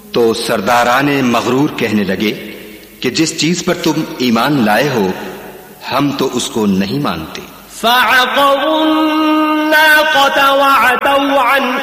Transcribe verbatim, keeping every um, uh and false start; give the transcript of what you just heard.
तो सरदाराने मगरूर कहने लगे कि जिस चीज पर तुम ईमान लाए हो हम तो उसको नहीं मानते। फ़अक़रून्नाक़त वअतौ अन